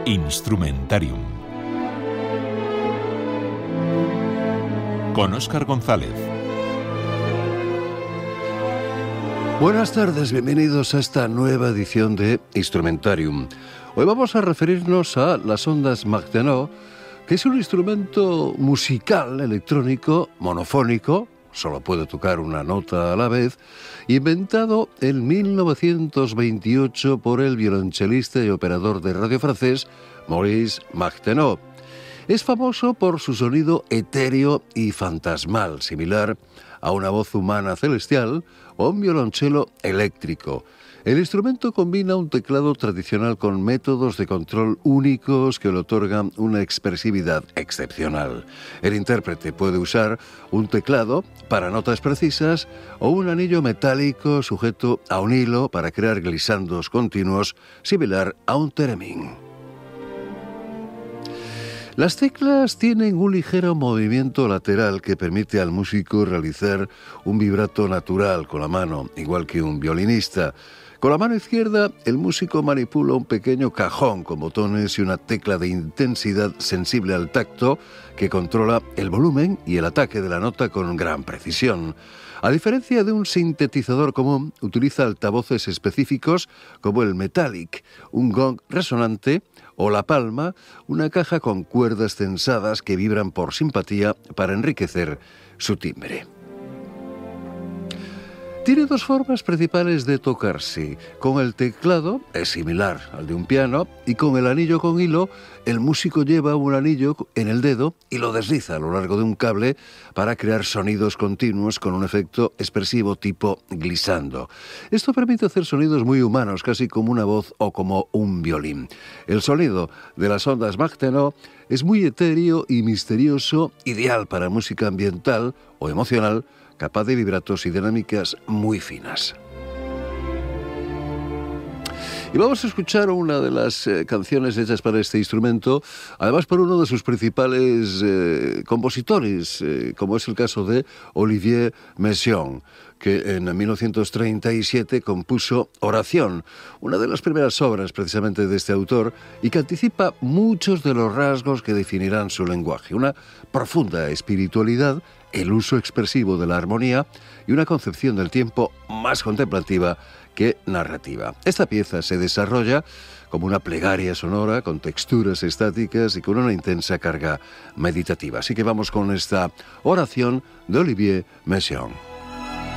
Instrumentarium con Óscar González. Buenas tardes, bienvenidos a esta nueva edición de Instrumentarium. Hoy vamos a referirnos a las ondas Martenot, que es un instrumento musical electrónico monofónico, solo puede tocar una nota a la vez, inventado en 1928 por el violonchelista y operador de radio francés Maurice Martenot. Es famoso por su sonido etéreo y fantasmal, similar a una voz humana celestial o un violonchelo eléctrico. El instrumento combina un teclado tradicional con métodos de control únicos que le otorgan una expresividad excepcional. El intérprete puede usar un teclado para notas precisas o un anillo metálico sujeto a un hilo para crear glisandos continuos, similar a un theremin. Las teclas tienen un ligero movimiento lateral que permite al músico realizar un vibrato natural con la mano, igual que un violinista. Con la mano izquierda, el músico manipula un pequeño cajón con botones y una tecla de intensidad sensible al tacto que controla el volumen y el ataque de la nota con gran precisión. A diferencia de un sintetizador común, utiliza altavoces específicos como el Metallic, un gong resonante, o la palma, una caja con cuerdas tensadas que vibran por simpatía para enriquecer su timbre. Tiene dos formas principales de tocarse. Con el teclado es similar al de un piano y con el anillo con hilo, el músico lleva un anillo en el dedo y lo desliza a lo largo de un cable para crear sonidos continuos con un efecto expresivo tipo glissando. Esto permite hacer sonidos muy humanos, casi como una voz o como un violín. El sonido de las ondas Martenot es muy etéreo y misterioso, ideal para música ambiental o emocional, capaz de vibratos y dinámicas muy finas. Y vamos a escuchar una de las canciones hechas para este instrumento, además por uno de sus principales compositores, como es el caso de Olivier Messiaen, que en 1937 compuso Oración, una de las primeras obras precisamente de este autor, y que anticipa muchos de los rasgos que definirán su lenguaje. Una profunda espiritualidad, el uso expresivo de la armonía y una concepción del tiempo más contemplativa que narrativa. Esta pieza se desarrolla como una plegaria sonora con texturas estáticas y con una intensa carga meditativa. Así que vamos con esta Oración de Olivier Messiaen.